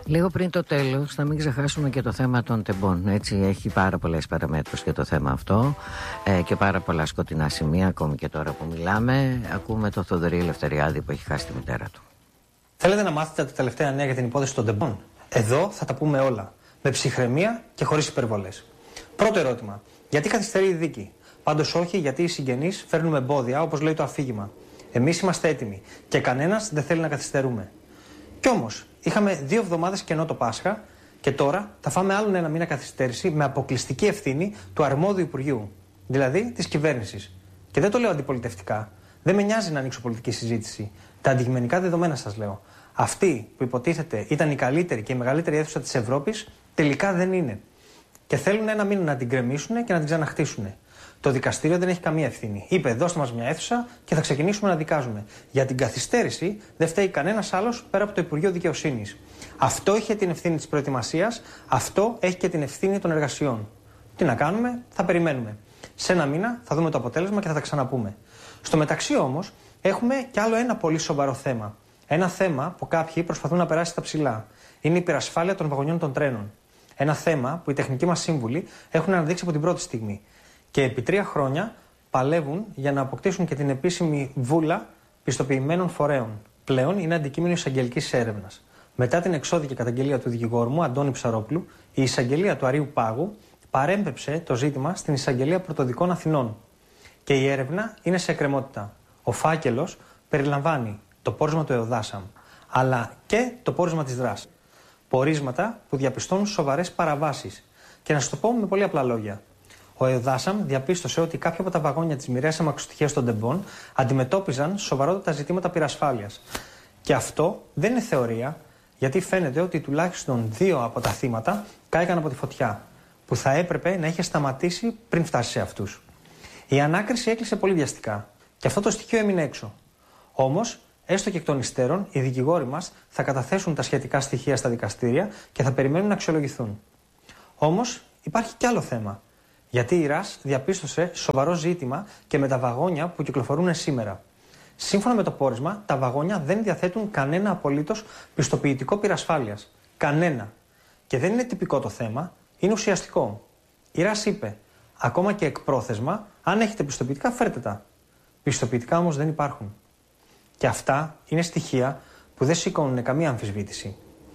Λίγο πριν το τέλος, να μην ξεχάσουμε και το θέμα των τεμπών. Έτσι, έχει πάρα πολλές παραμέτρους και το θέμα αυτό και πάρα πολλά σκοτεινά σημεία. Ακόμη και τώρα που μιλάμε, ακούμε το Θοδωρή Ελευθεριάδη που έχει χάσει τη μητέρα του. Θέλετε να μάθετε τα τελευταία νέα για την υπόθεση των τεμπών? Εδώ θα τα πούμε όλα. Με ψυχραιμία και χωρίς υπερβολές. Πρώτο ερώτημα. Γιατί καθυστερεί η δίκη? Πάντως όχι, γιατί οι συγγενείς φέρνουν εμπόδια, όπως λέει το αφήγημα. Εμείς είμαστε έτοιμοι και κανένας δεν θέλει να καθυστερούμε. Κι όμως, είχαμε 2 εβδομάδες κενό το Πάσχα και τώρα θα φάμε άλλον ένα μήνα καθυστέρηση με αποκλειστική ευθύνη του αρμόδιου Υπουργείου, δηλαδή της κυβέρνησης. Και δεν το λέω αντιπολιτευτικά. Δεν με νοιάζει να ανοίξω πολιτική συζήτηση. Τα αντικειμενικά δεδομένα σας λέω. Αυτή που υποτίθεται ήταν η καλύτερη και η μεγαλύτερη αίθουσα της Ευρώπης, τελικά δεν είναι. Και θέλουν ένα μήνα να την γκρεμίσουν και να την ξαναχτίσουν. Το δικαστήριο δεν έχει καμία ευθύνη. Είπε: δώστε μας μια αίθουσα και θα ξεκινήσουμε να δικάζουμε. Για την καθυστέρηση δεν φταίει κανένας άλλος πέρα από το Υπουργείο Δικαιοσύνης. Αυτό είχε την ευθύνη της προετοιμασίας, αυτό έχει και την ευθύνη των εργασιών. Τι να κάνουμε, θα περιμένουμε. Σε ένα μήνα θα δούμε το αποτέλεσμα και θα τα ξαναπούμε. Στο μεταξύ όμως, έχουμε κι άλλο ένα πολύ σοβαρό θέμα. Ένα θέμα που κάποιοι προσπαθούν να περάσει στα ψηλά. Είναι η υπερασφάλεια των βαγονιών των τρένων. Ένα θέμα που οι τεχνικοί μας σύμβουλοι έχουν αναδείξει από την πρώτη στιγμή. Και επί 3 χρόνια παλεύουν για να αποκτήσουν και την επίσημη βούλα πιστοποιημένων φορέων. Πλέον είναι αντικείμενο εισαγγελικής έρευνας. Μετά την εξώδικη καταγγελία του δικηγόρου μου, Αντώνη Ψαρόπουλου, η εισαγγελία του Αρείου Πάγου παρέμπεψε το ζήτημα στην εισαγγελία Πρωτοδικών Αθηνών. Και η έρευνα είναι σε εκκρεμότητα. Ο φάκελος περιλαμβάνει το πόρισμα του ΕΟΔΑΣΑΜ, αλλά και το πόρισμα της ΔΡΑΣ. Πορίσματα που διαπιστώνουν σοβαρές παραβάσεις. Και να σας το πω με πολύ απλά λόγια. Ο ΕΟΔΑΣΑΜ διαπίστωσε ότι κάποια από τα βαγόνια της μοιραίας αμαξοστοιχείας των τεμπών αντιμετώπιζαν σοβαρότατα ζητήματα πυρασφάλειας. Και αυτό δεν είναι θεωρία, γιατί φαίνεται ότι τουλάχιστον 2 από τα θύματα κάηκαν από τη φωτιά, που θα έπρεπε να είχε σταματήσει πριν φτάσει σε αυτούς. Η ανάκριση έκλεισε πολύ βιαστικά και αυτό το στοιχείο έμεινε έξω. Όμως, έστω και εκ των υστέρων, οι δικηγόροι μας θα καταθέσουν τα σχετικά στοιχεία στα δικαστήρια και θα περιμένουν να αξιολογηθούν. Όμως, υπάρχει κι άλλο θέμα. Γιατί η ΡΑΣ διαπίστωσε σοβαρό ζήτημα και με τα βαγόνια που κυκλοφορούν σήμερα. Σύμφωνα με το πόρισμα, τα βαγόνια δεν διαθέτουν κανένα απολύτως πιστοποιητικό πυρασφάλειας. Κανένα. Και δεν είναι τυπικό το θέμα, είναι ουσιαστικό. Η ΡΑΣ είπε: ακόμα και εκπρόθεσμα, αν έχετε πιστοποιητικά, φέρτε τα. Πιστοποιητικά όμως δεν υπάρχουν. Και αυτά είναι στοιχεία που δεν σηκώνουν καμία αμφισβήτηση.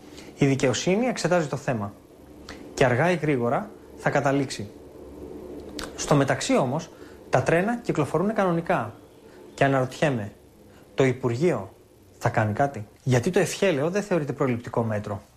Η δικαιοσύνη εξετάζει το θέμα. Και αργά ή γρήγορα θα καταλήξει. Στο μεταξύ όμως, τα τρένα κυκλοφορούν κανονικά. Και αναρωτιέμαι, το Υπουργείο θα κάνει κάτι? Γιατί το ευχέλαιο δεν θεωρείται προληπτικό μέτρο.